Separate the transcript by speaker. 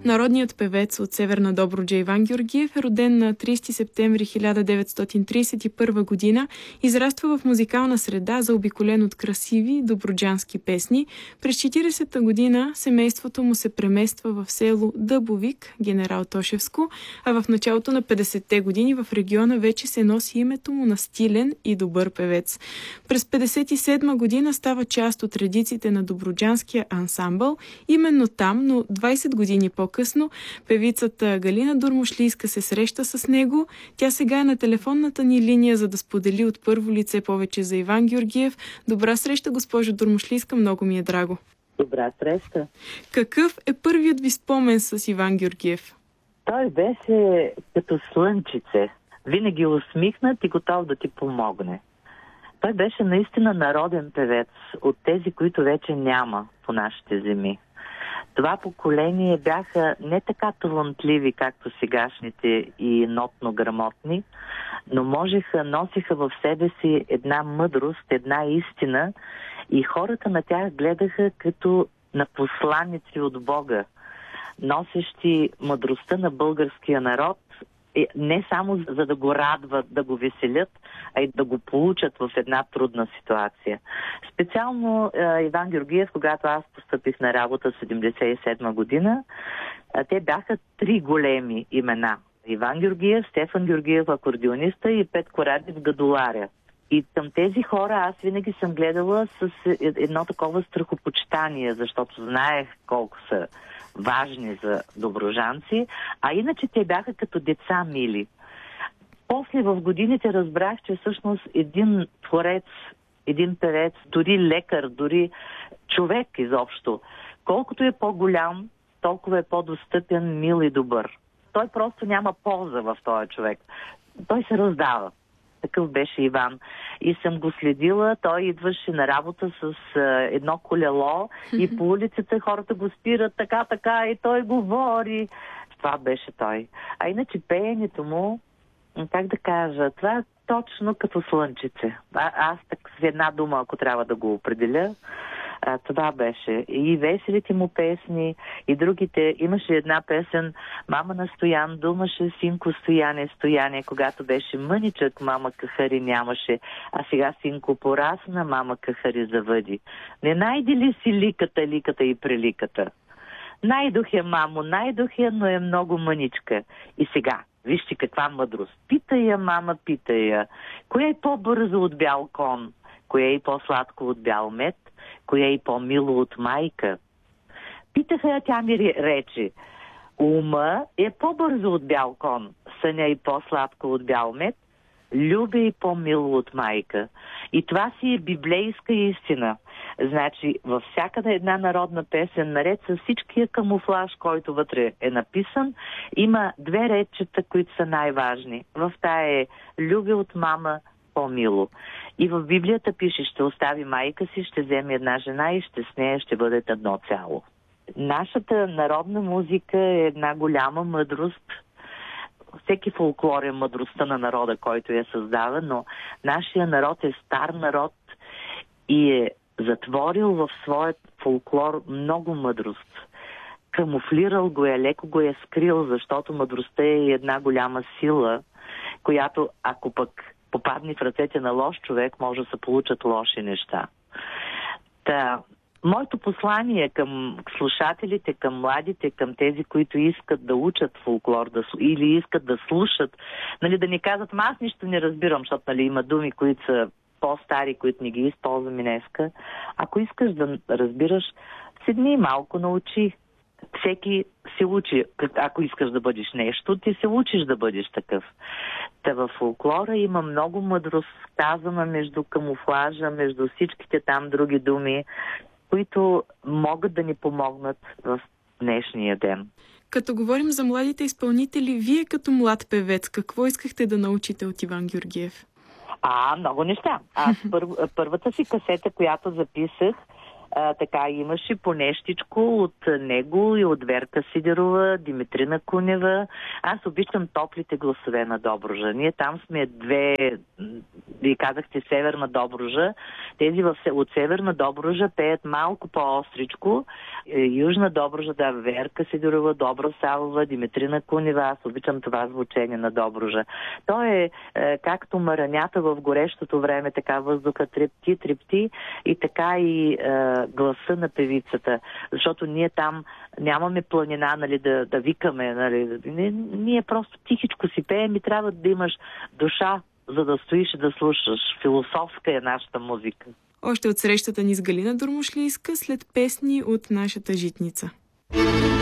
Speaker 1: Народният певец от Северна Добруджа Иван Георгиев е роден на 30 септември 1931 година, израства в музикална среда, заобиколен от красиви добруджански песни. През 40-та година семейството му се премества в село Дъбовик, генерал Тошевско, а в началото на 50-те години в региона вече се носи името му на стилен и добър певец. През 57 година става част от редиците на добруджанския ансамбъл. Именно там, но 20 години по-късно, певицата Галина Дурмушлийска се среща с него. Тя сега е на телефонната ни линия, за да сподели от първо лице повече за Иван Георгиев. Добра среща, госпожо Дурмушлийска, много ми е драго.
Speaker 2: Добра среща.
Speaker 1: Какъв е първият ви спомен с Иван Георгиев?
Speaker 2: Той беше като слънчице, винаги усмихнат и готов да ти помогне. Той беше наистина народен певец, от тези, които вече няма по нашите земи. Това поколение бяха не така талантливи, както сегашните и нотно-грамотни, но носиха в себе си една мъдрост, една истина и хората на тях гледаха като на посланици от Бога, носещи мъдростта на българския народ, не само за да го радват, да го веселят, а и да го получат в една трудна ситуация. Специално Иван Георгиев, когато аз постъпих на работа в 1977 година, те бяха 3 големи имена. Иван Георгиев, Стефан Георгиев, акордеониста и Петко Радев, гадоларя. И към тези хора аз винаги съм гледала с едно такова страхопочитание, защото знаех колко са важни за добружанци, а иначе те бяха като деца мили. После в годините разбрах, че всъщност един творец, един певец, дори лекар, дори човек изобщо, колкото е по-голям, толкова е по-достъпен, мил и добър. Той просто няма полза в този човек. Той се раздава. Такъв беше Иван. И съм го следила. Той идваше на работа с едно колело и по улицата хората го спират така и той говори. Това беше той. А иначе пеенето му, как да кажа, това е точно като слънчице. Аз так с една дума, ако трябва да го определя, това беше. И веселите му песни, и другите. Имаше една песен "Мама на Стоян думаше, синко Стояне", когато беше мъничък, мама кахари нямаше, а сега синко порасна, мама кахари завъди. Не найди ли си ликата и преликата? Найдох я, мамо, но е много мъничка. И сега, вижте каква мъдрост. Пита я, мама, пита я. Кое е по-бързо от бял кон? Кое е по-сладко от бял мед? Кое е по-мило от майка? Питаха я, тя ми рече: ума е по-бързо от бял кон, съня и по-сладко от бял мед, любе и по-мило от майка. И това си е библейска истина. Значи, във всяка една народна песен, наред с всичкия камуфлаж, който вътре е написан, има 2 редчета, които са най-важни. В тая е "любе от мама, по-мило". И в Библията пише: ще остави майка си, ще вземе една жена и с нея ще бъдат едно цяло. Нашата народна музика е една голяма мъдрост. Всеки фолклор е мъдростта на народа, който я създава, но нашия народ е стар народ и е затворил в своят фолклор много мъдрост. Камуфлирал го е, леко го е скрил, защото мъдростта е една голяма сила, която, ако пък попадне в ръцете на лош човек, може да се получат лоши неща. Моето послание към слушателите, към младите, към тези, които искат да учат фолклор или искат да слушат, да ни казват: аз нищо не разбирам, защото има думи, които са по-стари, които не ги използваме днеска. Ако искаш да разбираш, седни малко, научи. Всеки се учи. Ако искаш да бъдеш нещо, ти се учиш да бъдеш такъв. Във фолклора има много мъдрост, казана между камуфлажа, между всичките там други думи, които могат да ни помогнат в днешния ден.
Speaker 1: Като говорим за младите изпълнители, вие като млад певец, какво искахте да научите от Иван Георгиев?
Speaker 2: Много неща. Аз първата си касета, която записах, Така имаше по нещичко от него и от Верка Сидерова, Димитрина Кунева. Аз обичам топлите гласове на Добруджа. Ние там сме две, вие казахте Северна Добруджа. Тези от Северна Добруджа пеят малко по-остричко. Южна Добруджа, да, Верка Сидерова, Добра Савова, Димитрина Кунева. Аз обичам това звучение на Добруджа. То е както маранята в горещото време, така въздуха трепти и така и гласа на певицата. Защото ние там нямаме планина, нали, да викаме. Нали. Ние просто тихичко си пеем и трябва да имаш душа, за да стоиш и да слушаш. Философска е нашата музика.
Speaker 1: Още от срещата ни с Галина Дурмушлийска след песни от нашата житница.